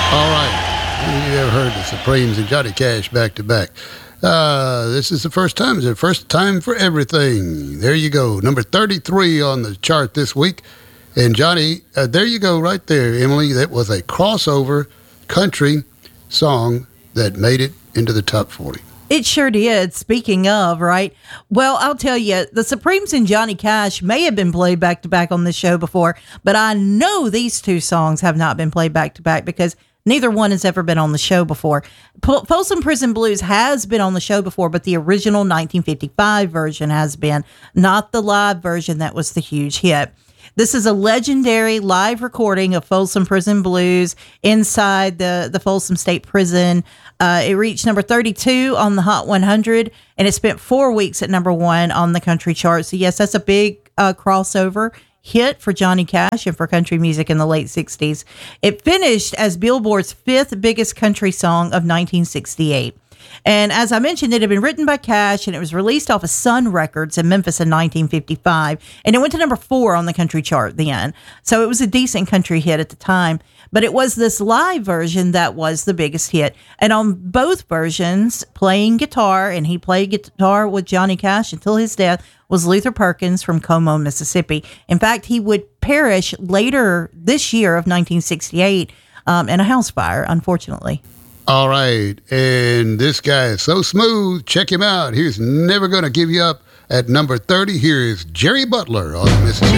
All right. You ever heard the Supremes and Johnny Cash back to back? This is the first time. It's the first time for everything. There you go. Number 33 on the chart this week. And Johnny, there you go right there, Emily. That was a crossover country song that made it into the top 40. It sure did. Speaking of, right? Well, I'll tell you, the Supremes and Johnny Cash may have been played back to back on this show before, but I know these two songs have not been played back to back because neither one has ever been on the show before. Folsom Prison Blues has been on the show before, but the original 1955 version has been, not the live version that was the huge hit. This is a legendary live recording of Folsom Prison Blues inside the Folsom State Prison. It reached number 32 on the Hot 100, and it spent 4 weeks at number 1 on the country chart. So, yes, that's a big crossover hit for Johnny Cash and for country music in the late 60s. It finished as Billboard's 5th biggest country song of 1968. And as I mentioned, it had been written by Cash, and it was released off of Sun Records in Memphis in 1955. And it went to number 4 on the country chart then. So it was a decent country hit at the time. But it was this live version that was the biggest hit. And on both versions, playing guitar, and he played guitar with Johnny Cash until his death, was Luther Perkins from Como, Mississippi. In fact, he would perish later this year of 1968 in a house fire, unfortunately. All right. And this guy is so smooth. Check him out. He's Never Gonna Give You Up at number 30. Here is Jerry Butler on the Mississippi.